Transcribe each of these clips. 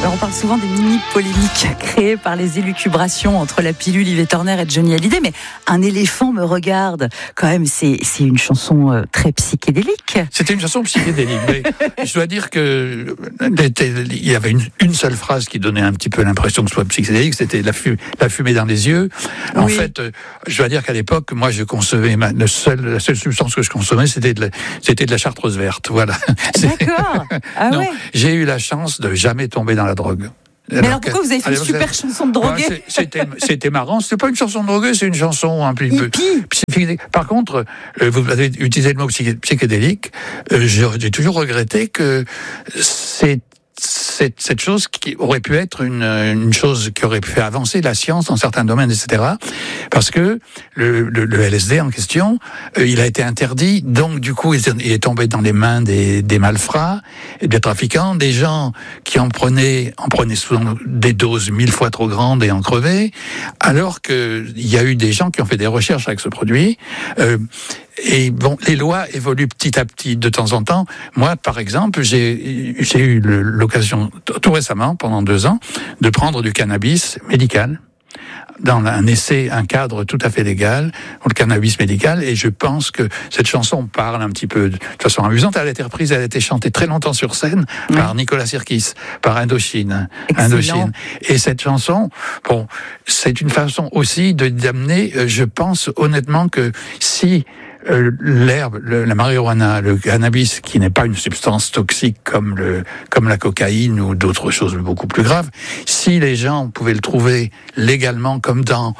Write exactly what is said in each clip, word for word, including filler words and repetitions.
Alors on parle souvent des mini-polémiques créées par les élucubrations entre la pilule Yves Turner et Johnny Hallyday, mais Un éléphant me regarde, quand même, c'est, c'est une chanson euh, très psychédélique. C'était une chanson psychédélique, mais je dois dire que il y avait une, une seule phrase qui donnait un petit peu l'impression que ce soit psychédélique, c'était la, fu- la fumée dans les yeux. En Oui. fait, je dois dire qu'à l'époque, moi, je concevais, ma, le seul, la seule substance que je consommais, c'était de la, c'était de la chartreuse verte, voilà. D'accord. Ah non, ouais. j'ai eu la chance de jamais tomber dans la drogue. Mais alors, alors pourquoi vous avez fait une super chanson de drogué? Ouais, c'était, c'était marrant. C'était pas une chanson de drogué, c'est une chanson un petit peu psychédélique. Par contre, euh, vous avez utilisé le mot psyché- psychédélique. Euh, j'ai, j'ai toujours regretté que c'est Cette, cette chose qui aurait pu être une, une chose qui aurait pu faire avancer la science dans certains domaines, et cetera. Parce que le, le, le L S D en question, euh, il a été interdit, donc du coup, il est tombé dans les mains des, des malfrats, des trafiquants, des gens qui en prenaient, en prenaient souvent des doses mille fois trop grandes et en crevaient, alors que il y a eu des gens qui ont fait des recherches avec ce produit. Euh, Et bon, les lois évoluent petit à petit de temps en temps. Moi, par exemple, j'ai, j'ai eu le, l'occasion, tout récemment, pendant deux ans, de prendre du cannabis médical dans un essai, un cadre tout à fait légal, le cannabis médical, et je pense que cette chanson parle un petit peu de façon amusante. Elle a été reprise, elle a été chantée très longtemps sur scène oui. par Nicolas Sirkis, par Indochine. Excellent. Indochine. Et cette chanson, bon, c'est une façon aussi de d'amener, je pense honnêtement que si Euh, l'herbe, le, la marijuana, le cannabis, qui n'est pas une substance toxique comme le, comme la cocaïne ou d'autres choses beaucoup plus graves, si les gens pouvaient le trouver légalement, comme dans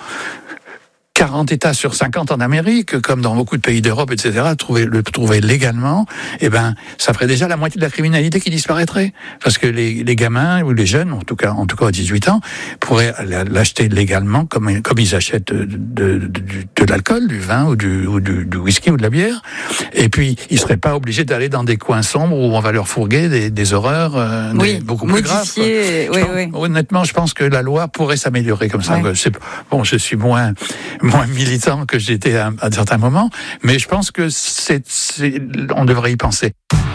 quarante États sur cinquante en Amérique, comme dans beaucoup de pays d'Europe, et cetera, trouver, le trouver légalement, eh ben, ça ferait déjà la moitié de la criminalité qui disparaîtrait. Parce que les, les gamins, ou les jeunes, en tout cas, en tout cas à dix-huit ans, pourraient l'acheter légalement comme, comme ils achètent de, de, de, de l'alcool, du vin, ou du, ou du, du whisky, ou de la bière. Et puis, ils seraient pas obligés d'aller dans des coins sombres où on va leur fourguer des, des horreurs, euh, oui, des, beaucoup plus graves. Oui, pense, oui. Honnêtement, je pense que la loi pourrait s'améliorer comme ça. Ouais. C'est, bon, je suis moins, moins militant que j'étais à, à certains moments, mais je pense que c'est, c'est, on devrait y penser.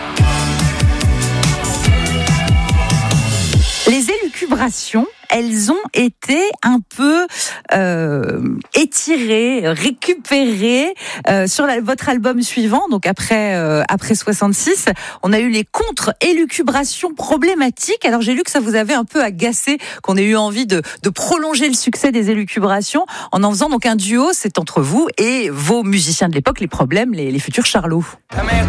Les élucubrations, elles ont été un peu euh, étirées, récupérées euh, sur la, votre album suivant, donc après euh, après soixante-six, on a eu les contre-élucubrations problématiques. Alors j'ai lu que ça vous avait un peu agacé, qu'on ait eu envie de, de prolonger le succès des élucubrations en en faisant donc un duo, c'est entre vous et vos musiciens de l'époque, les Problèmes, les, les futurs Charlots.